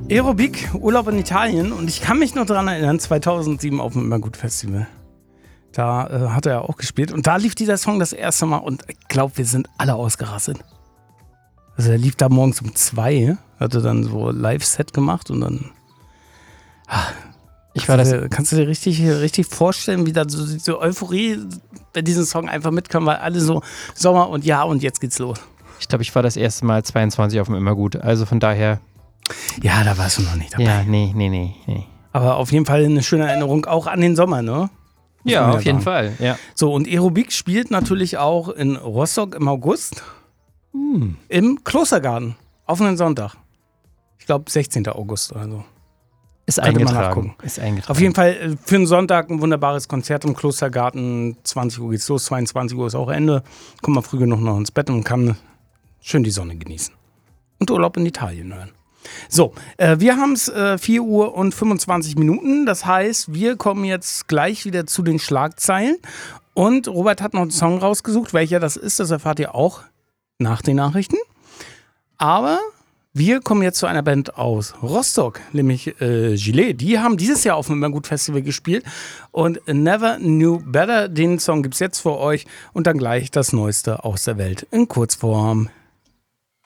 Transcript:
Aerobik, Urlaub in Italien. Und ich kann mich noch daran erinnern, 2007 auf dem Immergut-Festival. Da hat er auch gespielt. Und da lief dieser Song das erste Mal. Und ich glaube, wir sind alle ausgerastet. Also er lief da morgens um 2. Hatte dann so Live-Set gemacht. Und dann... Kannst du dir richtig vorstellen, wie da so diese Euphorie bei diesem Song einfach mitkommen, weil alle so Sommer und jetzt geht's los. Ich glaube, ich war das erste Mal 22 auf dem Immergut. Also von daher... Ja, da warst du noch nicht dabei. Ja, nee. Aber auf jeden Fall eine schöne Erinnerung auch an den Sommer, ne? Ja, auf jeden Fall, ja. So, und Aerobik spielt natürlich auch in Rostock im August. Im Klostergarten. Auf einen Sonntag. Ich glaube, 16. August oder so. Ist eingetragen. Auf jeden Fall für einen Sonntag ein wunderbares Konzert im Klostergarten. 20 Uhr geht's los, 22 Uhr ist auch Ende. Kommt man früh genug noch ins Bett und kann schön die Sonne genießen. Und Urlaub in Italien hören. So, wir haben es 4 Uhr und 25 Minuten. Das heißt, wir kommen jetzt gleich wieder zu den Schlagzeilen. Und Robert hat noch einen Song rausgesucht. Welcher das ist, das erfahrt ihr auch nach den Nachrichten. Aber wir kommen jetzt zu einer Band aus Rostock, nämlich Gilet. Die haben dieses Jahr auf dem Immergut-Festival gespielt. Und Never Knew Better, den Song gibt es jetzt für euch. Und dann gleich das Neueste aus der Welt in Kurzform.